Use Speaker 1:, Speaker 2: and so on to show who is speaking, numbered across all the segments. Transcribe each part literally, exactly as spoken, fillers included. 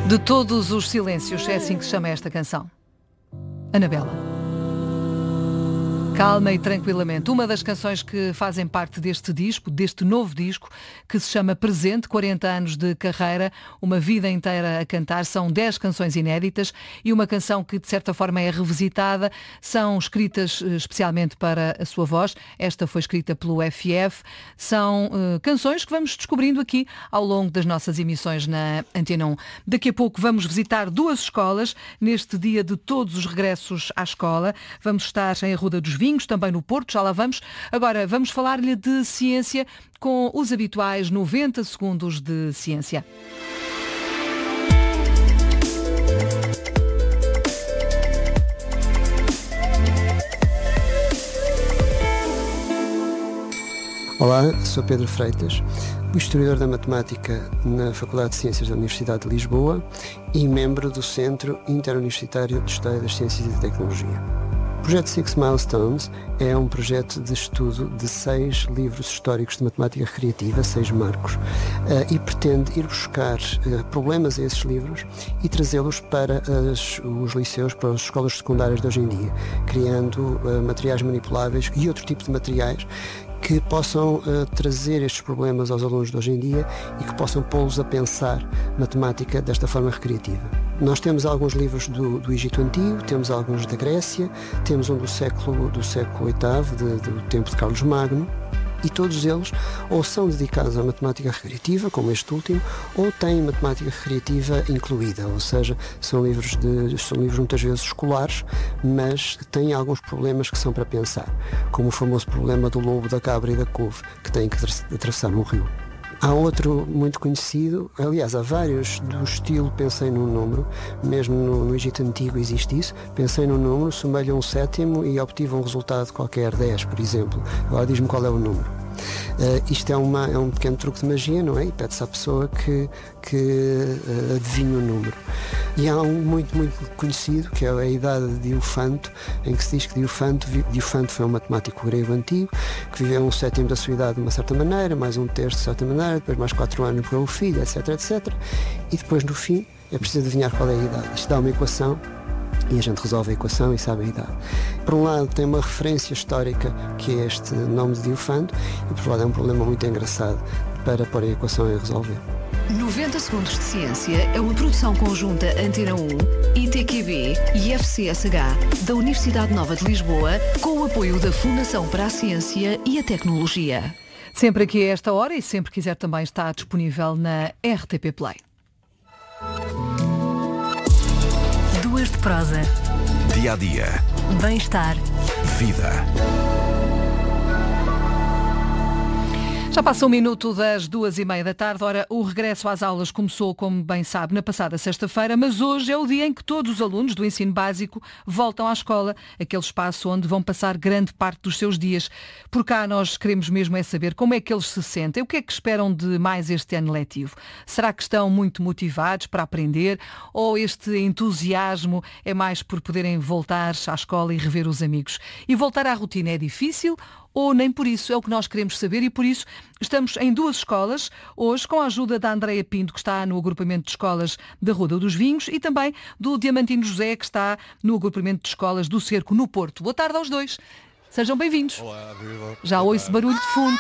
Speaker 1: De todos os silêncios, é assim que se chama esta canção. Anabela. Calma e tranquilamente. Uma das canções que fazem parte deste disco, deste novo disco, que se chama Presente, quarenta anos de carreira, uma vida inteira a cantar. São dez canções inéditas e uma canção que de certa forma é revisitada. São escritas especialmente para a sua voz. Esta foi escrita pelo F F. São uh, canções que vamos descobrindo aqui ao longo das nossas emissões na Antena um. Daqui a pouco vamos visitar duas escolas neste dia de todos os regressos à escola. Vamos estar em Arruda dos Vinhos, também no Porto, já lá vamos. Agora vamos falar-lhe de ciência com os habituais noventa segundos de ciência.
Speaker 2: Olá, sou Pedro Freitas, historiador da matemática na Faculdade de Ciências da Universidade de Lisboa e membro do Centro Interuniversitário de História das Ciências e da Tecnologia. O projeto Six Milestones é um projeto de estudo de seis livros históricos de matemática recreativa, seis marcos, e pretende ir buscar problemas a esses livros e trazê-los para as, os liceus, para as escolas secundárias de hoje em dia, criando materiais manipuláveis e outro tipo de materiais que possam uh, trazer estes problemas aos alunos de hoje em dia e que possam pô-los a pensar matemática desta forma recreativa. Nós temos alguns livros do, do Egito Antigo, temos alguns da Grécia, temos um do século, do século oitavo, de, do tempo de Carlos Magno, e todos eles ou são dedicados à matemática recreativa, como este último, ou têm matemática recreativa incluída, ou seja, são livros, de, são livros muitas vezes escolares, mas têm alguns problemas que são para pensar, como o famoso problema do lobo, da cabra e da couve, que têm que atravessar um rio. Há outro muito conhecido, aliás, há vários do estilo Pensei num Número, mesmo no, no Egito Antigo existe isso, pensei num número, somei-lhe um sétimo e obtive um resultado qualquer, dez, por exemplo. Agora diz-me qual é o número. Uh, isto é, uma, é um pequeno truque de magia, não é? E pede-se à pessoa que, que uh, adivinhe o número. E há um muito, muito conhecido, que é a Idade de Diofanto, em que se diz que Diofanto, Diofanto foi um matemático grego antigo, que viveu um sétimo da sua idade de uma certa maneira, mais um terço de certa maneira, depois mais quatro anos para o filho, etc, etcétera. E depois, no fim, é preciso adivinhar qual é a idade. Isto dá uma equação, e a gente resolve a equação e sabe a idade. Por um lado tem uma referência histórica que é este nome de Diofanto e por outro lado é um problema muito engraçado para pôr a equação e resolver.
Speaker 3: noventa segundos de ciência é uma produção conjunta Antena um, I T Q B e F C S H da Universidade Nova de Lisboa com o apoio da Fundação para a Ciência e a Tecnologia.
Speaker 1: Sempre aqui a esta hora e sempre quiser também está disponível na R T P Play.
Speaker 3: Duas de prosa.
Speaker 4: Dia a dia.
Speaker 3: Bem-estar.
Speaker 4: Vida.
Speaker 1: Já passa um minuto das duas e meia da tarde. Ora, o regresso às aulas começou, como bem sabe, na passada sexta-feira, mas hoje é o dia em que todos os alunos do ensino básico voltam à escola, aquele espaço onde vão passar grande parte dos seus dias. Por cá nós queremos mesmo é saber como é que eles se sentem, o que é que esperam de mais este ano letivo. Será que estão muito motivados para aprender ou este entusiasmo é mais por poderem voltar à escola e rever os amigos? E voltar à rotina é difícil? Ou nem por isso, é o que nós queremos saber e por isso estamos em duas escolas, hoje com a ajuda da Andreia Pinto, que está no agrupamento de escolas da Ruda dos Vinhos e também do Diamantino José, que está no agrupamento de escolas do Cerco, no Porto. Boa tarde aos dois. Sejam bem-vindos.
Speaker 5: Olá, viva.
Speaker 1: Já ouço barulho de fundo.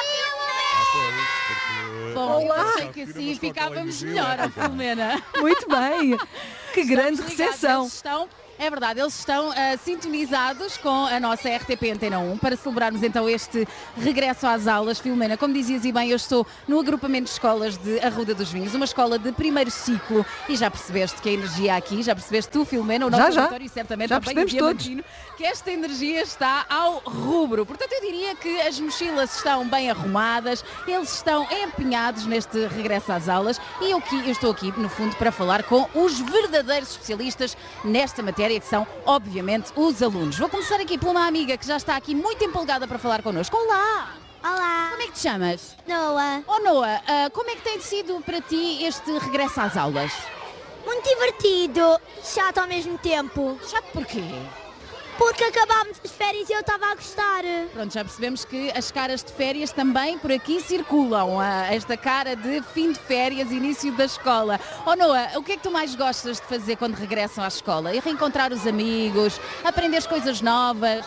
Speaker 6: Bom, eu achei que assim ficávamos melhor, a Filomena.
Speaker 1: Muito bem. Que grande
Speaker 6: Estamos ligados,
Speaker 1: recepção.
Speaker 6: eles estão, é verdade, eles estão uh, sintonizados com a nossa R T P Antena um para celebrarmos então este regresso às aulas. Filomena, como dizias e bem, eu estou no agrupamento de escolas de Arruda dos Vinhos, uma escola de primeiro ciclo e já percebeste que a energia aqui, já percebeste tu, Filomena, o nosso
Speaker 1: Já, já.
Speaker 6: auditório e certamente
Speaker 1: Já
Speaker 6: também o
Speaker 1: percebemos
Speaker 6: Diamantino, que esta energia está ao rubro. Portanto, eu diria que as mochilas estão bem arrumadas, eles estão empenhados neste regresso às aulas e eu, aqui, eu estou aqui, no fundo, para falar com os verdadeiros especialistas nesta matéria, que são, obviamente, os alunos. Vou começar aqui por uma amiga que já está aqui muito empolgada para falar connosco. Olá!
Speaker 7: Olá!
Speaker 6: Como é que te chamas?
Speaker 7: Noah!
Speaker 6: Oh, Noah, uh, como é que tem sido para ti este regresso às aulas?
Speaker 7: Muito divertido e chato ao mesmo tempo.
Speaker 6: Chato porquê?
Speaker 5: Porque acabámos as férias e eu estava a gostar.
Speaker 6: Pronto, já percebemos que as caras de férias também por aqui circulam. Ah, esta cara de fim de férias, início da escola. Oh Noa, o que é que tu mais gostas de fazer quando regressam à escola? E reencontrar os amigos, aprender coisas novas?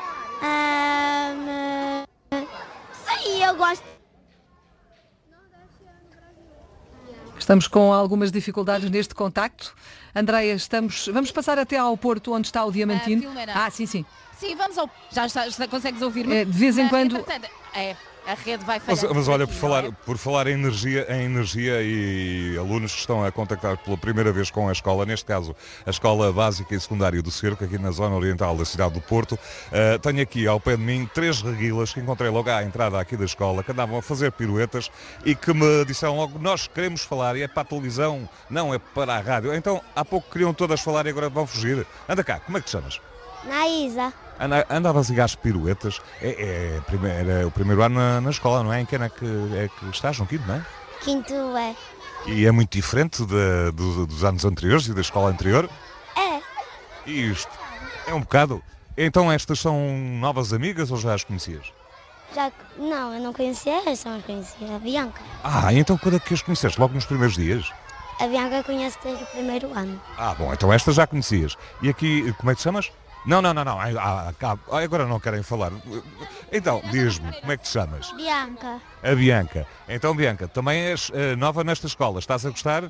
Speaker 5: Um, sim, eu gosto.
Speaker 1: Estamos com algumas dificuldades neste contacto. Andreia, estamos, vamos passar até ao Porto, onde está o Diamantino.
Speaker 6: Ah, Filomena.
Speaker 1: Ah, sim, sim.
Speaker 6: Sim, vamos ao... Já, está, já consegues ouvir-me?
Speaker 1: É, de vez em
Speaker 6: Ah,
Speaker 1: quando...
Speaker 6: entretanto, É, a rede vai falhar.
Speaker 7: Mas, mas olha,
Speaker 6: aqui,
Speaker 7: por falar,
Speaker 6: não é?
Speaker 7: por falar em, energia, em energia e alunos que estão a contactar pela primeira vez com a escola, neste caso a Escola Básica e Secundária do Cerco, aqui na zona oriental da cidade do Porto, uh, tenho aqui ao pé de mim três reguilas que encontrei logo à entrada aqui da escola, que andavam a fazer piruetas e que me disseram logo, nós queremos falar, e é para a televisão, não é para a rádio. Então, há pouco queriam todas falar e agora vão fugir. Anda cá, como é que te chamas?
Speaker 5: Naísa.
Speaker 7: Anda, andavas a ligar as piruetas, é, é, primeiro, é o primeiro ano na, na escola, não é? Em que ano é que, é que estás? No quinto, não é?
Speaker 5: Quinto é.
Speaker 7: E é muito diferente de, do- dos anos anteriores e da escola anterior?
Speaker 5: É.
Speaker 7: E isto é um bocado. Então estas são novas amigas ou já as conhecias?
Speaker 5: Já, não, eu não conhecia essa, mas conhecia a Bianca.
Speaker 7: Ah, então quando é que as conheceste? Logo nos primeiros dias?
Speaker 5: A Bianca conheço desde o primeiro ano.
Speaker 7: Ah, bom, então estas já conhecias. E aqui, como é que te chamas? Não, não, não, não. Ah, ah, ah, agora não querem falar. Então, diz-me, como é que te chamas?
Speaker 5: Bianca.
Speaker 7: A Bianca. Então, Bianca, também és eh, nova nesta escola. Estás a gostar?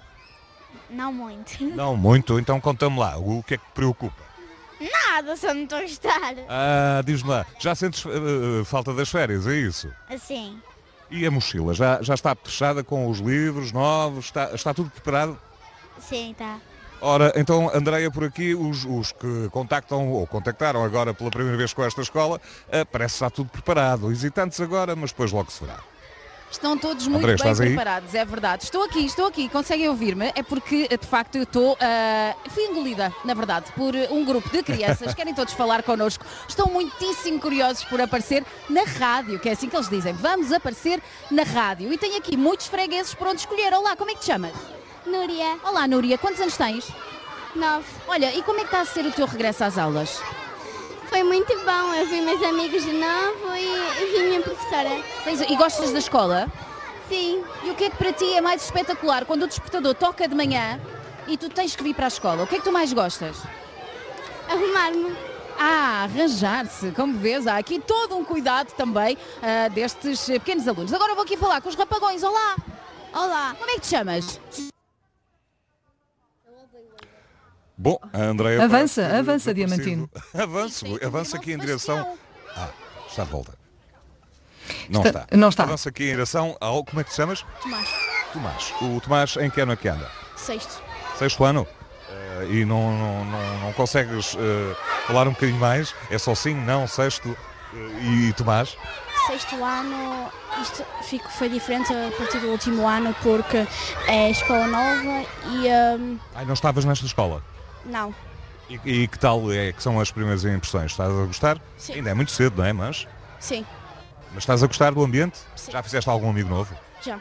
Speaker 5: Não muito.
Speaker 7: Não muito. Então conta-me lá, o que é que te preocupa?
Speaker 5: Nada, só não estou a gostar.
Speaker 7: Ah, diz-me lá, já sentes eh, falta das férias, é isso?
Speaker 5: Assim.
Speaker 7: E a mochila? Já, já está fechada com os livros novos? Está, está tudo preparado?
Speaker 5: Sim, tá.
Speaker 7: Ora, então, Andreia, por aqui, os, os que contactam ou contactaram agora pela primeira vez com esta escola, eh, parece que está tudo preparado. Hesitantes agora, mas depois logo se verá.
Speaker 6: Estão todos muito
Speaker 7: André,
Speaker 6: bem
Speaker 7: estás aí?
Speaker 6: preparados, é verdade. Estou aqui, estou aqui, conseguem ouvir-me? É porque, de facto, eu estou... ah, fui engolida, na verdade, por um grupo de crianças. Querem todos falar connosco. Estão muitíssimo curiosos por aparecer na rádio, que é assim que eles dizem. Vamos aparecer na rádio. E tenho aqui muitos fregueses por onde escolher. Olá, como é que te chamas?
Speaker 5: Núria.
Speaker 6: Olá, Núria. Quantos anos tens?
Speaker 5: Nove.
Speaker 6: Olha, e como é que está a ser o teu regresso às aulas?
Speaker 5: Foi muito bom. Eu vi meus amigos de novo e, e vi minha professora.
Speaker 6: Tens- e gostas da escola?
Speaker 5: Sim.
Speaker 6: E o que é que para ti é mais espetacular quando o despertador toca de manhã e tu tens que vir para a escola? O que é que tu mais gostas?
Speaker 5: Arrumar-me.
Speaker 6: Ah, arranjar-se. Como vês, há aqui todo um cuidado também ah, destes pequenos alunos. Agora vou aqui falar com os rapagões. Olá!
Speaker 5: Olá.
Speaker 6: Como é que te chamas?
Speaker 7: Bom, a Andreia...
Speaker 1: Avança,
Speaker 7: parece ter
Speaker 1: avança,
Speaker 7: desaparecido.
Speaker 1: Diamantino.
Speaker 7: Avanço, avanço aqui em direção... Ah, está de volta. Não
Speaker 1: Está-
Speaker 7: está.
Speaker 1: não está.
Speaker 7: Avanço aqui em direção ao... Como é que te chamas?
Speaker 5: Tomás.
Speaker 7: Tomás. O Tomás em que ano é que anda?
Speaker 5: Sexto.
Speaker 7: Sexto ano? Eh, e não, não, não, não consegues eh, falar um bocadinho mais? É só sim, não, sexto eh, e Tomás?
Speaker 8: Sexto ano, isto fico, foi diferente a partir do último ano porque é escola nova e hum,
Speaker 7: Ai, não estavas nesta escola?
Speaker 8: não,
Speaker 7: E, e que tal é que são as primeiras impressões? Estás a gostar?
Speaker 8: Sim.
Speaker 7: Ainda é muito cedo, não é? Mas,
Speaker 8: sim,
Speaker 7: mas estás a gostar do ambiente?
Speaker 8: Sim.
Speaker 7: Já fizeste algum amigo novo?
Speaker 8: já.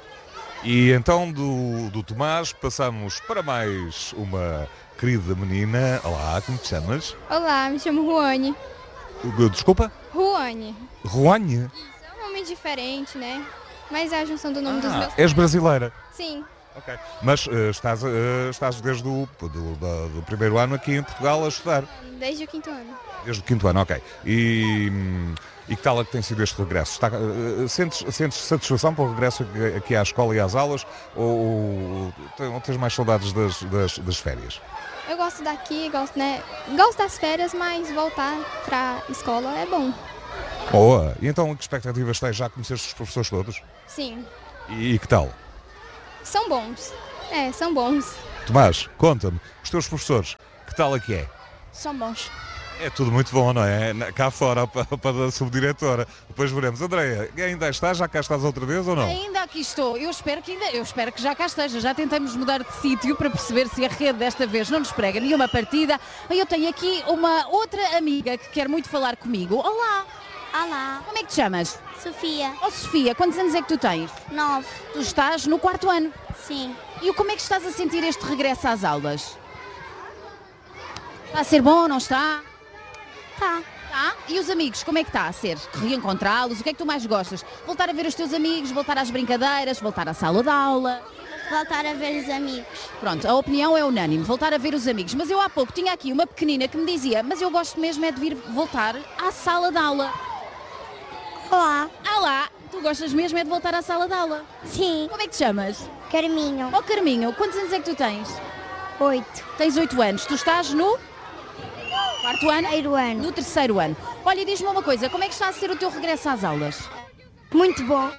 Speaker 7: E então do, do Tomás passamos para mais uma querida menina. Olá, como te chamas?
Speaker 9: Olá, me chamo Ruane.
Speaker 7: Uh, Desculpa?
Speaker 9: Ruane.
Speaker 7: Ruane?
Speaker 9: É um nome diferente, né? Mas é a junção do nome dos
Speaker 7: Ah,
Speaker 9: meus
Speaker 7: és
Speaker 9: pais.
Speaker 7: brasileira.
Speaker 9: Sim,
Speaker 7: Ok. Mas eh, estás, eh, estás desde o do, da- do primeiro ano aqui em Portugal a estudar.
Speaker 9: desde o quinto ano.
Speaker 7: Desde o quinto ano, ok. E, hum, e que tal é que tem sido este regresso? Está, eh, sentes, sentes satisfação pelo regresso aqui- aqui à escola e às aulas? Ou te- tens mais saudades das, das, das férias?
Speaker 9: Eu gosto daqui, gosto, né? Gosto das férias, mas voltar pra escola é bom.
Speaker 7: Boa! E então que expectativas tens? Já conheceste os professores todos?
Speaker 9: Sim,
Speaker 7: E, e que tal?
Speaker 9: são bons. É, são bons.
Speaker 7: Tomás, conta-me, os teus professores, que tal é que é?
Speaker 8: São bons.
Speaker 7: É tudo muito bom, não é? Na- Cá fora, para, para a subdiretora. Depois veremos. Andreia, ainda estás? Já cá estás outra vez ou não?
Speaker 6: Ainda aqui estou. Eu espero que ainda, eu espero que já cá esteja. Já tentamos mudar de sítio para perceber se a rede desta vez não nos prega nenhuma partida. Eu tenho aqui uma outra amiga que quer muito falar comigo. Olá,
Speaker 5: Olá.
Speaker 6: como é que te chamas?
Speaker 5: Sofia.
Speaker 6: Oh Sofia, quantos anos é que tu tens?
Speaker 5: Nove.
Speaker 6: Tu estás no quarto ano.
Speaker 5: Sim.
Speaker 6: E como é que estás a sentir este regresso às aulas? Está a ser bom ou não está?
Speaker 8: Tá.
Speaker 6: Tá? E os amigos, como é que está a ser? Reencontrá-los? O que é que tu mais gostas? Voltar a ver os teus amigos, voltar às brincadeiras, voltar à sala de aula?
Speaker 8: Voltar a ver os amigos.
Speaker 6: Pronto, a opinião é unânime, voltar a ver os amigos. Mas eu há pouco tinha aqui uma pequenina que me dizia, mas eu gosto mesmo é de vir voltar à sala de aula.
Speaker 8: Olá.
Speaker 6: Olá, tu gostas mesmo é de voltar à sala de aula?
Speaker 8: Sim.
Speaker 6: Como é que te chamas?
Speaker 8: Carminho.
Speaker 6: Oh Carminho, quantos anos é que tu tens?
Speaker 8: Oito.
Speaker 6: Tens oito anos. Tu estás no quarto ano?
Speaker 8: Terceiro ano.
Speaker 6: No terceiro ano. Olha, diz-me uma coisa, como é que está a ser o teu regresso às aulas?
Speaker 8: Muito bom.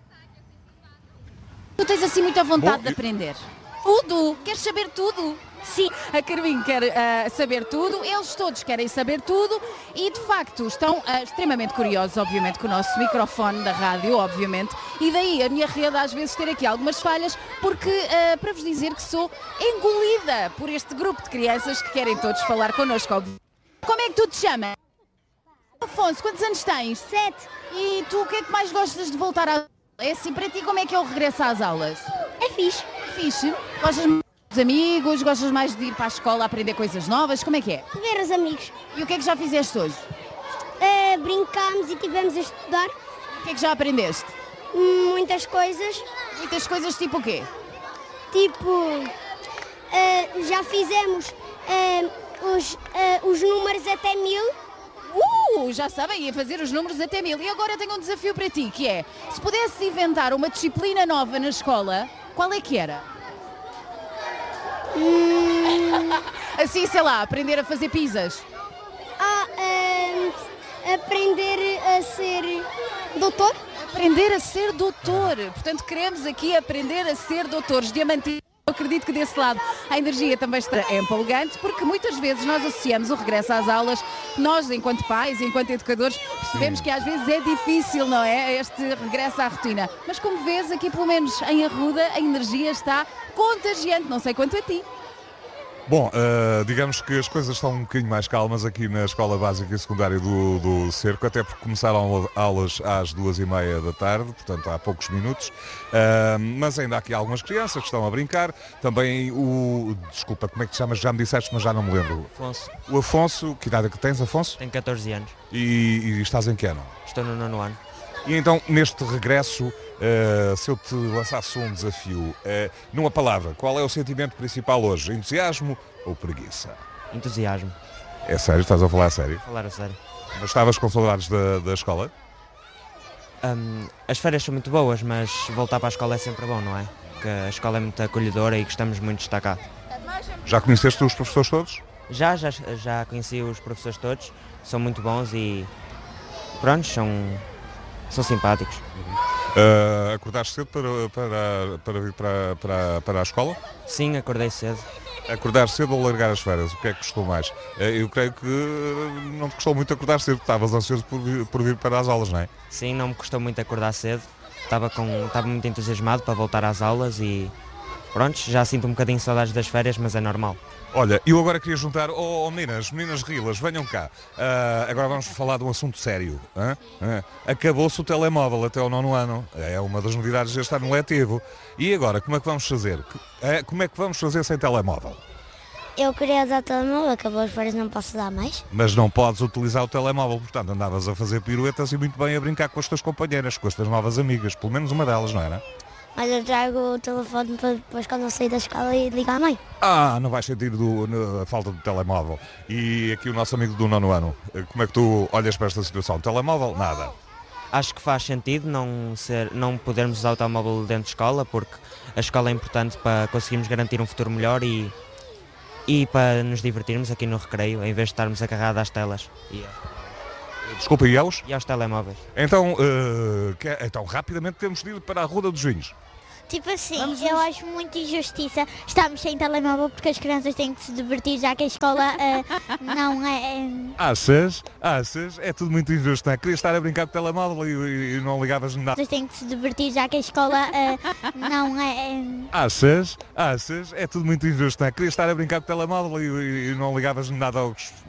Speaker 6: Tu tens assim muita vontade
Speaker 7: Bom,
Speaker 6: de
Speaker 7: e-
Speaker 6: aprender. Tudo! Queres saber tudo? Sim, a Carminho quer ah, saber tudo, eles todos querem saber tudo e de facto estão ah, extremamente curiosos, obviamente, com o nosso microfone da rádio, obviamente, e daí a minha rede às vezes ter aqui algumas falhas, porque ah, para vos dizer que sou engolida por este grupo de crianças que querem todos falar connosco. óbvio. Como é que tu te chamas? Afonso, quantos anos tens?
Speaker 8: Sete.
Speaker 6: E tu o que é que mais gostas de voltar a... É assim, para ti como é que é o regresso às aulas?
Speaker 8: É fixe.
Speaker 6: Fixe? Gostas mais dos amigos? Gostas mais de ir para a escola a aprender coisas novas? Como é que é?
Speaker 8: Ver os amigos.
Speaker 6: E o que é que já fizeste hoje?
Speaker 8: Uh, brincámos e tivemos a estudar
Speaker 6: O que é que já aprendeste?
Speaker 8: muitas coisas.
Speaker 6: Muitas coisas tipo o quê?
Speaker 8: Tipo, uh, já fizemos uh, os, uh, os números até mil.
Speaker 6: Uh, já sabem, ia fazer os números até mil. E agora tenho um desafio para ti, que é, se pudesses inventar uma disciplina nova na escola, qual é que era? Assim, sei lá, aprender a fazer pizzas.
Speaker 8: Ah, uh, aprender a ser doutor.
Speaker 6: Aprender a ser doutor. Portanto, queremos aqui aprender a ser doutores. Diamantino, eu acredito que desse lado a energia também está é empolgante, porque muitas vezes nós associamos o regresso às aulas, nós, enquanto pais, enquanto educadores, percebemos que às vezes é difícil, não é? Este regresso à rotina. Mas como vês, aqui pelo menos em Arruda, a energia está contagiante. Não sei quanto a ti.
Speaker 7: Bom, uh, digamos que as coisas estão um bocadinho mais calmas aqui na Escola Básica e Secundária do, do Cerco, até porque começaram aulas às duas e meia da tarde, portanto há poucos minutos, uh, mas ainda há aqui algumas crianças que estão a brincar, também o... Desculpa, como é que te chamas? Já me disseste, mas já não me lembro.
Speaker 10: Afonso,
Speaker 7: O Afonso, que idade é que tens, Afonso?
Speaker 10: tenho catorze anos,
Speaker 7: E, e estás em que ano?
Speaker 10: estou no nono ano.
Speaker 7: E então, neste regresso, uh, se eu te lançasse um desafio, uh, numa palavra, qual é o sentimento principal hoje? Entusiasmo ou preguiça?
Speaker 10: Entusiasmo,
Speaker 7: É sério? Estás a falar a sério?
Speaker 10: falar a sério.
Speaker 7: Mas estavas com saudades da, da escola?
Speaker 10: Hum, as férias são muito boas, mas voltar para a escola é sempre bom, não é? Porque a escola é muito acolhedora e gostamos muito de estar cá.
Speaker 7: Já conheceste os professores todos?
Speaker 10: Já, já, já conheci os professores todos, são muito bons e pronto, são, são simpáticos.
Speaker 7: Uh, acordaste cedo para, para, para vir para, para, para a escola?
Speaker 10: Sim, acordei cedo.
Speaker 7: Acordar cedo ou largar as férias? O que é que custou mais? Uh, eu creio que não te custou muito acordar cedo, estavas ansioso por vir, por vir para as aulas, não é?
Speaker 10: Sim, não me custou muito acordar cedo, estava, com, estava muito entusiasmado para voltar às aulas e pronto, já sinto um bocadinho de saudades das férias, mas é normal.
Speaker 7: Olha, eu agora queria juntar, oh, oh meninas, meninas rilas, venham cá. Uh, agora vamos falar de um assunto sério. Hã? Hã? Acabou-se o telemóvel até ao nono ano. É uma das novidades deste ano letivo. E agora, como é que vamos fazer? É, como é que vamos fazer sem telemóvel?
Speaker 8: Eu queria usar o telemóvel, acabou as férias, não posso dar mais.
Speaker 7: Mas não podes utilizar o telemóvel, portanto andavas a fazer piruetas e muito bem a brincar com as tuas companheiras, com as tuas novas amigas, pelo menos uma delas, não era?
Speaker 8: Mas eu trago o telefone para depois quando eu sair da escola e ligar à mãe.
Speaker 7: Ah, não vais sentir do, no- a falta do telemóvel. E aqui o nosso amigo do nono ano, como é que tu olhas para esta situação? Telemóvel? Nada.
Speaker 10: Acho que faz sentido não, ser, não podermos usar o telemóvel dentro de escola, porque a escola é importante para conseguirmos garantir um futuro melhor e, e para nos divertirmos aqui no recreio, em vez de estarmos agarrados às telas e,
Speaker 7: Desculpa, e aos?
Speaker 10: e aos telemóveis.
Speaker 7: Então, eh, que- então, rapidamente temos de ir para a Rua dos Vinhos.
Speaker 8: Tipo assim,
Speaker 6: Vamos,
Speaker 8: eu
Speaker 6: vamos.
Speaker 8: acho muito injustiça estarmos sem telemóvel porque as crianças têm que se divertir, já que a escola eh, não é... é-
Speaker 7: Achas? Achas? É tudo muito injusto, não é? Querias estar a brincar com o telemóvel e, e não ligavas nada.
Speaker 8: As crianças têm que se divertir, já que a escola eh, não é... é-
Speaker 7: Achas? Achas? É tudo muito injusto, não é? Querias estar a brincar com o telemóvel e, e- e não ligavas nada aos,